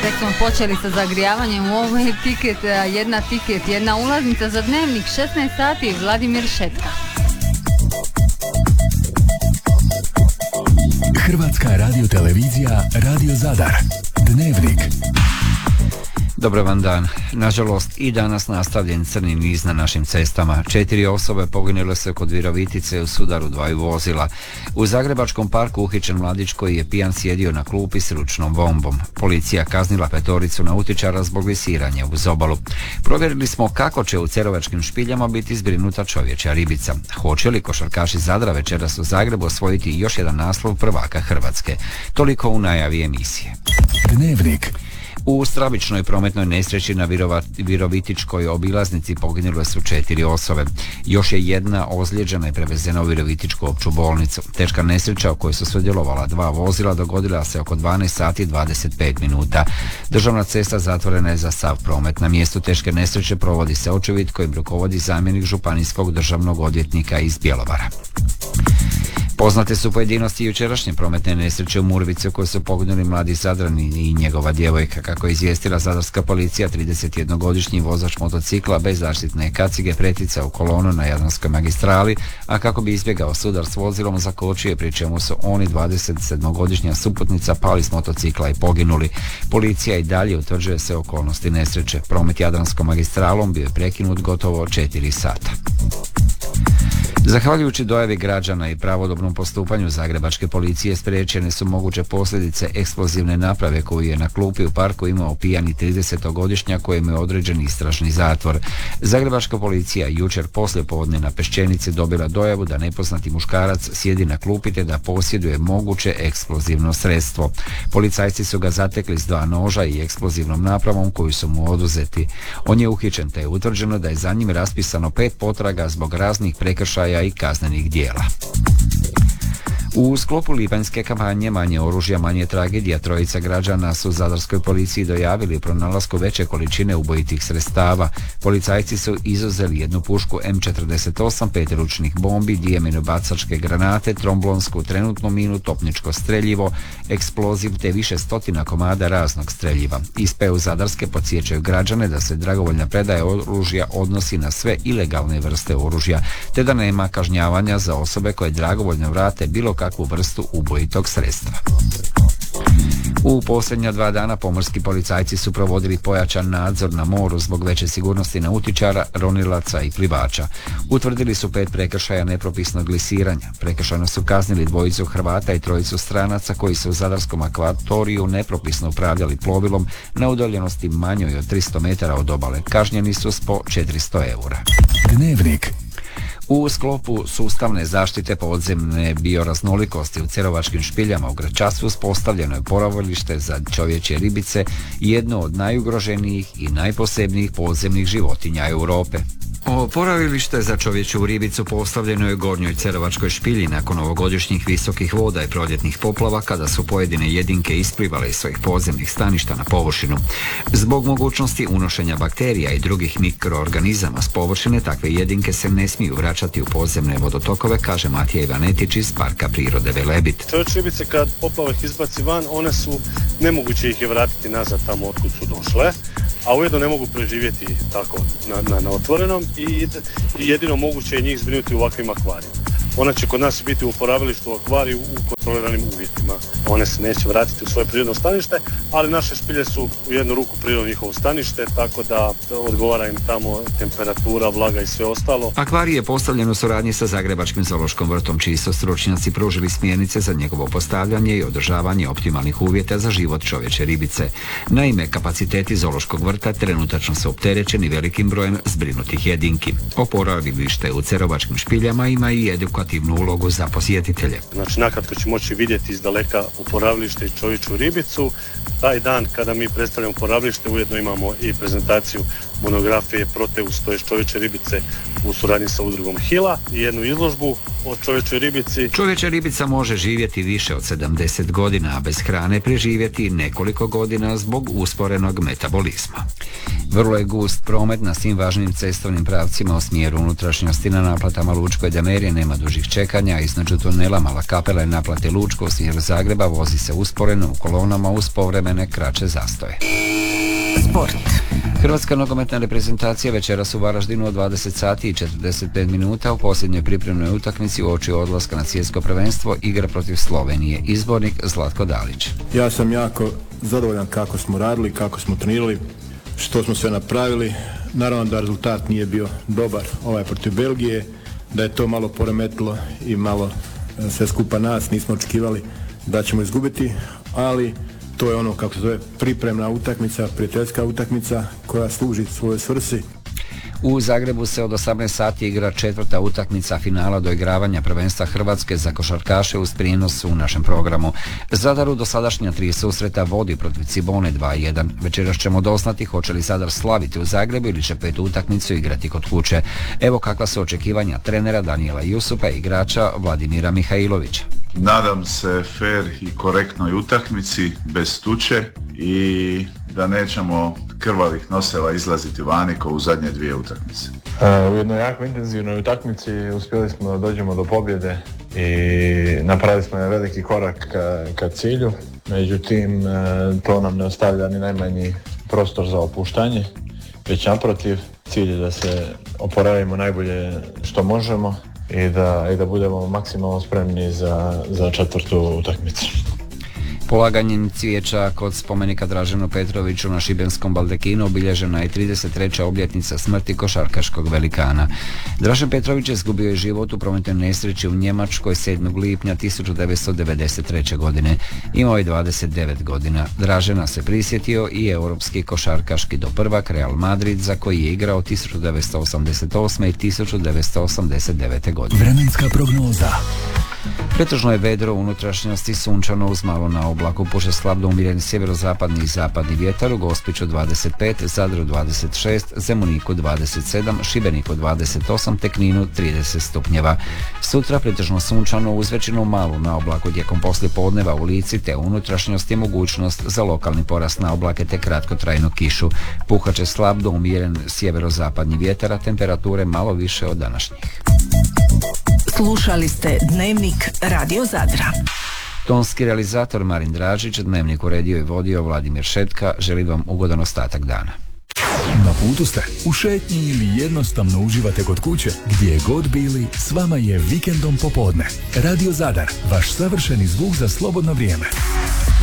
tek smo počeli sa zagrijavanjem. Ovo je tiket, jedna ulaznica za Dnevnik, 16 sati, Vladimir Šetka. Hrvatska radiotelevizija, Radio Zadar, Dnevnik. Dobar vam dan. Nažalost, i danas nastavljen crni niz na našim cestama. 4 osobe poginule su kod Virovitice u sudaru 2 vozila. U Zagrebačkom parku uhićen mladić koji je pijan sjedio na klupi s ručnom bombom. Policija kaznila 5 nautičara zbog visiranja uz obalu. Provjerili smo kako će u Cerovačkim špiljama biti zbrinuta čovječja ribica. Hoće li košarkaši Zadra večeras u Zagrebu osvojiti još jedan naslov prvaka Hrvatske? Toliko u najavi emisije. Dnevnik. U stravičnoj prometnoj nesreći na Virovitičkoj obilaznici poginule su 4 osobe. Još je jedna ozlijeđena i prevezena u Virovitičku opću bolnicu. Teška nesreća u kojoj su sudjelovala 2 vozila dogodila se oko 12 sati 25 minuta. Državna cesta zatvorena je za sav promet. Na mjestu teške nesreće provodi se očevid kojim rukovodi zamjenik županijskog državnog odvjetnika iz Bjelovara. Poznate su pojedinosti jučerašnje prometne nesreće u Murvicu koje su poginuli mladi Zadrani i njegova djevojka. Kako je izvijestila zadarska policija, 31-godišnji vozač motocikla bez zaštitne kacige preticao u kolonu na Jadranskoj magistrali, a kako bi izbjegao sudar s vozilom zakočio je, pri čemu su oni 27-godišnja suputnica pali s motocikla i poginuli. Policija i dalje utvrđuje se okolnosti nesreće. Promet Jadranskom magistralom bio je prekinut gotovo 4 sata. Zahvaljujući dojavi građana i pravodobnom postupanju zagrebačke policije spriječene su moguće posljedice eksplozivne naprave koju je na klupi u parku imao pijani 30-godišnjak kojem je određen istražni zatvor. Zagrebačka policija jučer poslijepodne na Peščenici dobila dojavu da nepoznati muškarac sjedi na klupi te da posjeduje moguće eksplozivno sredstvo. Policajci su ga zatekli s 2 noža i eksplozivnom napravom koju su mu oduzeti. On je uhićen te je utvrđeno da je za njim raspisano 5 potraga zbog raznih prekršaja i kaznenih djela. U sklopu lipanjske kampanje Manje oružja, manje tragedija, 3 građana su Zadarskoj policiji dojavili pronalasku veće količine ubojitih sredstava. Policajci su izuzeli 1 pušku M48, 5 ručnih bombi, 2 minobacačke granate, tromblonsku trenutnu minu, topničko streljivo, eksploziv te više stotina komada raznog streljiva. Iz PU Zadarske podsjećaju građane da se dragovoljna predaja oružja odnosi na sve ilegalne vrste oružja, te da nema kažnjavanja za osobe koje dragovoljno vrate bilo kakvu vrstu ubojitog sredstva. U posljednja 2 dana pomorski policajci su provodili pojačan nadzor na moru zbog veće sigurnosti nautičara, ronilaca i plivača. Utvrdili su 5 prekršaja nepropisnog lisiranja. Prekršajno su kaznili 2 Hrvata i 3 stranaca koji su u zadarskom akvatoriju nepropisno upravljali plovilom na udaljenosti manjoj od 300 metara od obale. Kažnjeni su s po 400 eura. Dnevnik. U sklopu sustavne zaštite podzemne bioraznolikosti u Cerovačkim špiljama u Gračacu uspostavljeno je oporavilište za čovječje ribice, jedno od najugroženijih i najposebnijih podzemnih životinja Europe. Oporavilište za čovječju ribicu postavljeno je u Gornjoj Cerovačkoj špilji nakon ovogodišnjih visokih voda i proljetnih poplava kada su pojedine jedinke isplivale iz svojih podzemnih staništa na površinu. Zbog mogućnosti unošenja bakterija i drugih mikroorganizama s površine, takve jedinke se ne smiju vraćati u podzemne vodotokove, kaže Matija Ivanetić iz Parka prirode Velebit. Čovječje ribice kad poplava ih izbaci van, one su, nemoguće ih je vratiti nazad tamo otkud su došle, a ujedno ne mogu preživjeti tako na otvorenom i jedino moguće je njih zbrinuti u ovakvim akvarijima. Ona će kod nas biti u oporavilištu u akvariju u kontroliranim uvjetima. One se neće vratiti u svoje prirodno stanište, ali naše špilje su u jednu ruku prirodno njihovo stanište, tako da odgovara im tamo temperatura, vlaga i sve ostalo. Akvarij je postavljen u suradnji sa Zagrebačkim zoološkom vrtom, čiji su stručnjaci pružili smjernice za njegovo postavljanje i održavanje optimalnih uvjeta za život čovječje ribice. Naime, kapaciteti zoološkog vrta trenutačno su opterećeni velikim brojem zbrinutih jedinki. Oporavilište u Cerovačkim špiljama ima i edukativnu ulogu za posjetitelje. Znači, nakratko će moći vidjeti iz daleka oporavilište i čovječju ribicu. Taj dan kada mi predstavljamo oporavilište, ujedno imamo i prezentaciju monografije Proteus, to je čovječje ribice u suradnji sa udrugom Hila, i jednu izložbu o čovječoj ribici. Čovječja ribica može živjeti više od 70 godina, a bez hrane preživjeti nekoliko godina zbog usporenog metabolizma. Vrlo je gust promet na svim važnim cestovnim pravcima u smjeru unutrašnjosti. Na naplatama Lučko i Damerije nema dužih čekanja, a između tunela Mala Kapela i naplate Lučko u smjeru Zagreba vozi se usporeno u kolonama uz povremene kraće zastoje. Sport. Hrvatska nogometna reprezentacija večeras u Varaždinu od 20 sati i 45 minuta u posljednjoj pripremnoj utakmici uoči odlaska na svjetsko prvenstvo igra protiv Slovenije. Izbornik Zlatko Dalić. Ja sam jako zadovoljan kako smo radili, kako smo trenirali, što smo sve napravili. Naravno da rezultat nije bio dobar protiv Belgije, da je to malo poremetilo i malo sve skupa nas, nismo očekivali da ćemo izgubiti, ali to je ono, kako se zove, pripremna utakmica, prijateljska utakmica koja služi svojoj svrsi. U Zagrebu se od 18 sati igra 4. utakmica finala doigravanja prvenstva Hrvatske za košarkaše uz prijenos u našem programu. Zadar u dosadašnja 3 susreta vodi protiv Cibone 2-1. Večeras ćemo doznati hoće li Zadar slaviti u Zagrebu ili će 5. utakmicu igrati kod kuće. Evo kakva su očekivanja trenera Danijela Jusupa i igrača Vladimira Mihajlovića. Nadam se fair i korektnoj utakmici, bez tuče i da nećemo krvavih noseva izlaziti vani kao u zadnje 2 utakmice. U jednoj jako intenzivnoj utakmici uspjeli smo da dođemo do pobjede i napravili smo jedan veliki korak ka cilju. Međutim, to nam ne ostavlja ni najmanji prostor za opuštanje, već naprotiv, cilj je da se oporavimo najbolje što možemo i da budemo maksimalno spremni za 4. utakmicu. Polaganjem cvijeća kod spomenika Draženu Petroviću na šibenskom Baldekinu obilježena je 33. obljetnica smrti košarkaškog velikana. Dražen Petrović izgubio je život u prometnoj nesreći u Njemačkoj 7. lipnja 1993. godine. Imao je 29 godina. Dražena se prisjetio i europski košarkaški doprvak Real Madrid, za koji je igrao 1988. i 1989. godine. Vremenska prognoza. Pretežno je vedro u unutrašnjosti, sunčano uz malo na oblaku, puše slab do umjeren sjeverozapadni i zapadni vjetar, u Gospiću 25, Zadru 26, Zemuniku 27, Šibeniku 28 te Kninu 30 stupnjeva. Sutra pretežno sunčano uz većinu malo na oblaku, tijekom poslijepodneva u Lici te u unutrašnjosti mogućnost za lokalni porast na oblake te kratkotrajnu kišu. Puhaće slab do umjeren sjeverozapadni vjetar, a temperature malo više od današnjih. Slušali ste Dnevnik Radio Zadra. Tonski realizator Marin Dražić, Dnevnik uredio i vodio Vladimir Šetka. Želim vam ugodan ostatak dana. Na putu ste, u šetnji ili jednostavno uživate kod kuće. Gdje god bili, s vama je Vikendom popodne. Radio Zadar, vaš savršeni zvuk za slobodno vrijeme.